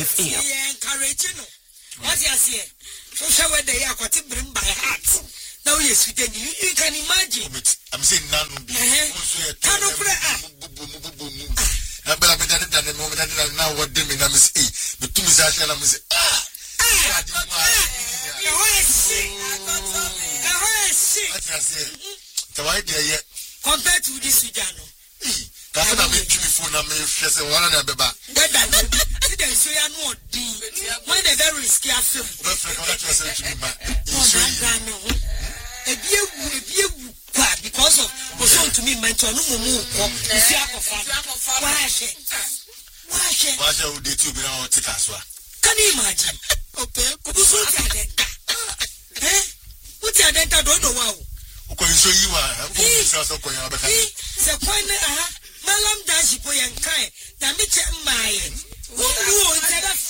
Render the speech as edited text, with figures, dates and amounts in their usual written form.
encourage no. What you say? So show where they are got to bring by heart. Now yes, you can imagine. I'm saying none. Now what them in Miss the two Miss compared to this Sujano. That's what I mean. Phone I'm one and a baby. When they very risky after because of was on to me mentor no more. Why would they two be on Tikaswa? Can you imagine? What's your dental? Don't know wow. So you are the point. Malam Dashi Poyan Kai, Namicha Mayan. Who instead of